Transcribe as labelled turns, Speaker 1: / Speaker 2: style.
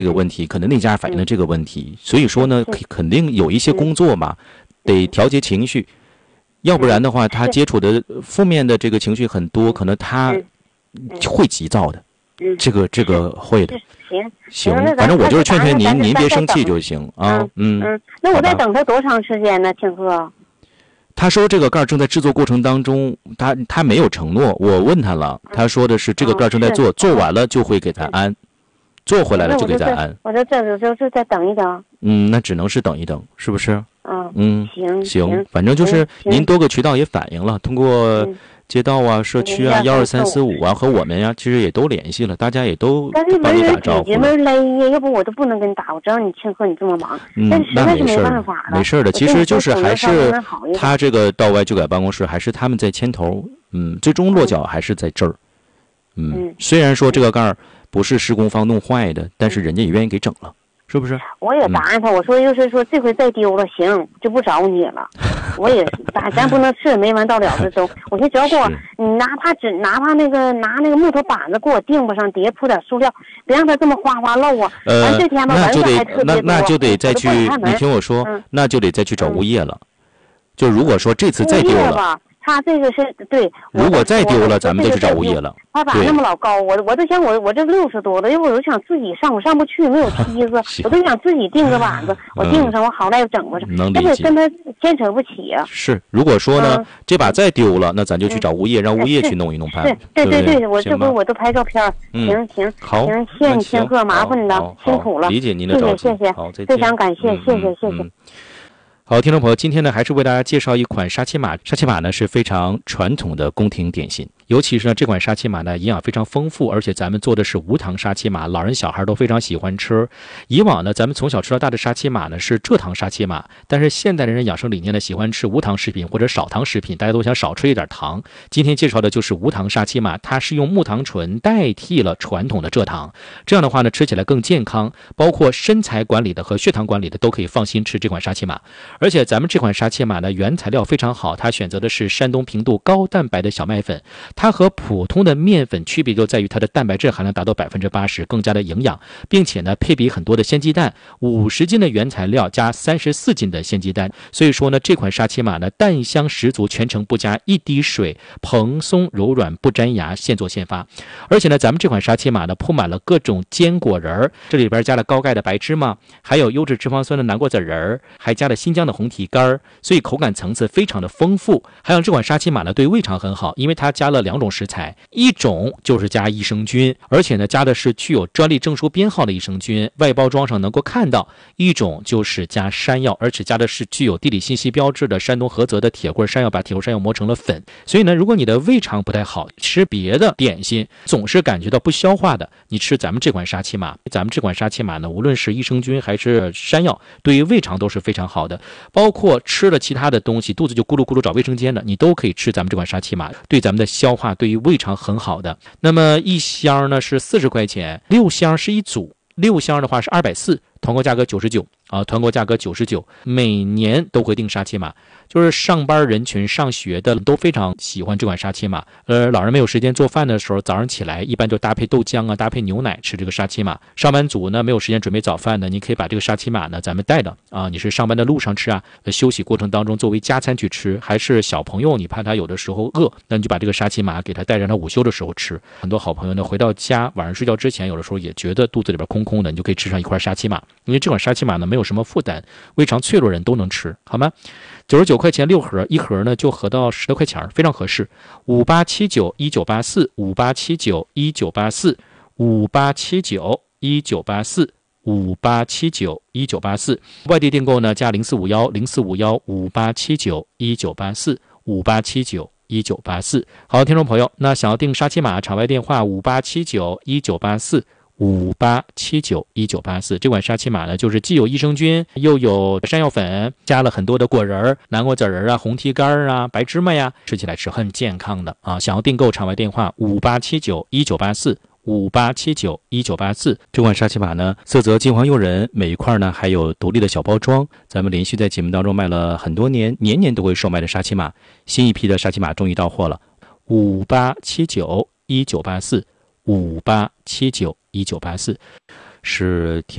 Speaker 1: 这个问题，可能那家反映了这个问题，所以说呢，肯定有一些工作嘛，得调节情绪，要不然的话，他接触的负面的这个情绪很多，可能他会急躁的。这个会的。行，反正我就是劝劝您别生气就行啊。
Speaker 2: 那我再等他多长时间呢，庆贺？
Speaker 1: 他说这个盖正在制作过程当中，他没有承诺。我问他了，他说的是这个盖正在做，做完了就会给他安，做回来了就给他安。
Speaker 2: 我这就再等一等。
Speaker 1: 那只能是等一等，是不是？
Speaker 2: 行，
Speaker 1: 反正就是您多个渠道也反映了，通过街道啊、社区啊、12345啊和我们呀，其实也都联系了，大家也都帮你打招呼了。
Speaker 2: 没勒呀，要不我都不能跟你打。我知道你庆贺你这么忙，但实在是没办法了。
Speaker 1: 没事的，其实就是还是他这个到外就改办公室，还是他们在牵头。最终落脚还是在这儿。虽然说这个盖儿不是施工方弄坏的，但是人家也愿意给整了。是不是？
Speaker 2: 我也答应他，我说就是说这回再丢了，行就不找你了。我也咱不能吃没完到了的粥。我说只要给我，你哪怕拿那个木头板子给我钉不上，底下铺点塑料，别让它这么哗哗漏啊。完这天吧，蚊子还特别多。
Speaker 1: 那就得再去，你听我说，那就得再去找物业了。就如果说这次再丢了。
Speaker 2: 他这个是对，
Speaker 1: 如果再丢了，咱们就去找物业了。
Speaker 2: 他把那么老高，我都想我这60多了，要不我就想自己上，我上不去，没有梯子，我都想自己钉个板子，我钉上，我好赖整不上，要不跟他牵扯不起啊。
Speaker 1: 是，如果说呢，这把再丢了，那咱就去找物业，让物业去弄一弄判。
Speaker 2: 对，我这回我都拍照片。行，
Speaker 1: 好，
Speaker 2: 行，谢谢你庆贺，麻烦你了，辛苦了，
Speaker 1: 理解您的着急，
Speaker 2: 谢谢，非常感谢，谢谢。
Speaker 1: 好，听众朋友，今天呢还是为大家介绍一款沙琪玛。沙琪玛呢是非常传统的宫廷点心，尤其是呢这款沙琪玛呢营养非常丰富，而且咱们做的是无糖沙琪玛，老人小孩都非常喜欢吃。以往呢咱们从小吃到大的沙琪玛呢是蔗糖沙琪玛，但是现代人养生理念呢喜欢吃无糖食品或者少糖食品，大家都想少吃一点糖。今天介绍的就是无糖沙琪玛，它是用木糖醇代替了传统的蔗糖，这样的话呢吃起来更健康，包括身材管理的和血糖管理的都可以放心吃这款沙琪玛。而且咱们这款沙琪玛呢，原材料非常好，它选择的是山东平度高蛋白的小麦粉，它和普通的面粉区别就在于它的蛋白质含量达到80%，更加的营养，并且呢配比很多的鲜鸡蛋，50斤的原材料加34斤的鲜鸡蛋，所以说呢这款沙琪玛呢蛋香十足，全程不加一滴水，蓬松柔软不粘牙，现做现发。而且呢咱们这款沙琪玛呢铺满了各种坚果仁，这里边加了高钙的白芝麻，还有优质脂肪酸的南瓜籽仁，还加了新疆的红提干，所以口感层次非常的丰富。还有这款沙琪玛呢对胃肠很好，因为它加了2种食材，一种就是加益生菌，而且呢加的是具有专利证书编号的益生菌，外包装上能够看到；一种就是加山药，而且加的是具有地理信息标志的山东菏泽的铁棍山药，把铁棍山药磨成了粉。所以呢如果你的胃肠不太好，吃别的点心总是感觉到不消化的，你吃咱们这款沙琪玛，咱们这款沙琪玛呢无论是益生菌还是山药，对于胃肠都是非常好的。包括吃了其他的东西肚子就咕噜咕噜找卫生间的，你都可以吃咱们这款沙琪玛，对咱们的消化对于胃肠很好的。那么一箱呢是40块钱，6箱是一组，6箱的话是240，团购价格99啊，团购价格99，每年都会订沙琪玛，就是上班人群上学的都非常喜欢这款沙琪玛。老人没有时间做饭的时候，早上起来一般就搭配豆浆啊，搭配牛奶吃这个沙琪玛。上班族呢没有时间准备早饭呢，你可以把这个沙琪玛呢咱们带着啊，你是上班的路上吃啊，休息过程当中作为加餐去吃，还是小朋友你怕他有的时候饿，那你就把这个沙琪玛给他带着，他午休的时候吃。很多好朋友呢回到家晚上睡觉之前，有的时候也觉得肚子里边空空的，你就可以吃上一块沙琪玛，因为这款沙琪玛呢没有什么负担，胃肠脆弱人都能吃，好吗？99块钱6盒，一盒呢就合到10多块钱，非常合适。58791984，58791984，58791984，58791984。外地订购呢加0451045158791984，58791984。好，听众朋友，那想要订沙琪玛，场外电话58791984，58791984。这款沙琪玛呢，就是既有益生菌，又有山药粉，加了很多的果仁、南瓜籽仁啊、红提干啊、白芝麻呀，吃起来是很健康的啊！想要订购，场外电话58791984，58791984。这款沙琪玛呢，色泽金黄诱人，每一块呢还有独立的小包装。咱们连续在节目当中卖了很多年，年年都会售卖的沙琪玛，新一批的沙琪玛终于到货了。58791984，58791984。 是挺